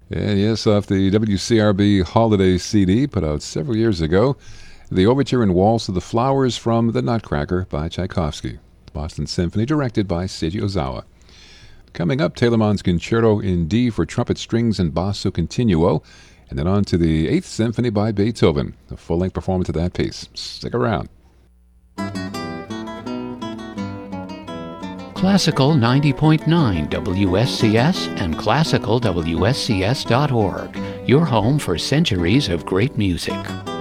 And yes, off the WCRB Holiday CD put out several years ago, the Overture and Waltz of the Flowers from The Nutcracker by Tchaikovsky. Boston Symphony directed by Seiji Ozawa. Coming up, Telemann's Concerto in D for trumpet strings and basso continuo, and then on to the Eighth Symphony by Beethoven, a full-length performance of that piece. Stick around. Classical 90.9 WSCS and classicalwscs.org, your home for centuries of great music.